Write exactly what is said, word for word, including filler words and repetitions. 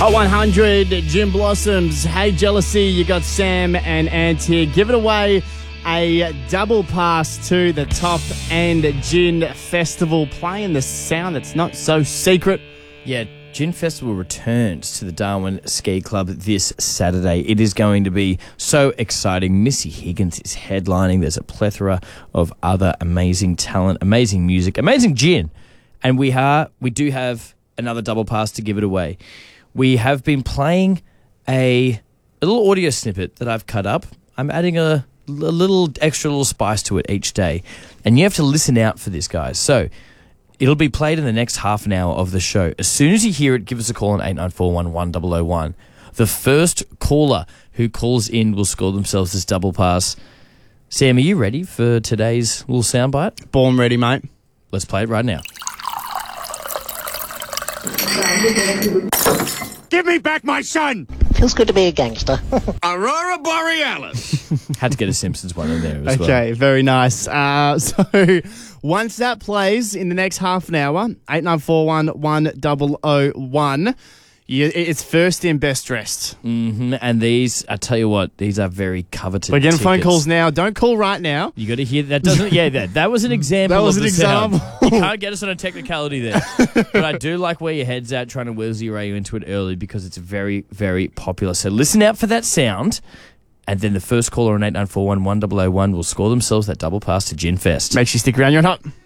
Hot one hundred, Gin Blossoms. Hey, Jealousy, you got Sam and Ant here. Give it away a double pass to the Top and Gin Festival, playing the sound that's not so secret. Yeah, Gin Festival returns to the Darwin Ski Club this Saturday. It is going to be so exciting. Missy Higgins is headlining. There's a plethora of other amazing talent, amazing music, amazing gin. And we are, we do have another double pass to give it away. We have been playing a, a little audio snippet that I've cut up. I'm adding a, a little extra little spice to it each day. And you have to listen out for this, guys. So it'll be played in the next half an hour of the show. As soon as you hear it, give us a call on eight nine four one, one zero zero one. The first caller who calls in will score themselves this double pass. Sam, are you ready for today's little soundbite? Born ready, mate. Let's play it right now. Give me back my son! Feels good to be a gangster. Aurora Borealis! Had to get a Simpsons one in there as well. Okay, very nice. Uh, so once that plays in the next half an hour, eight nine four one, one zero zero one, you, it's first in, best dressed. Mm-hmm. And these, I tell you what, these are very coveted We're getting tickets. phone calls now. Don't call right now. You got to hear that. Doesn't yeah? That that was an example. That was of an the sound. example. You can't get us on a technicality there, but I do like where your head's at, trying to wheelsy you into it early because it's very very popular. So listen out for that sound, and then the first caller on eight nine four one, one zero zero one will score themselves that double pass to Gin Fest. Make sure you stick around. You're on Hot.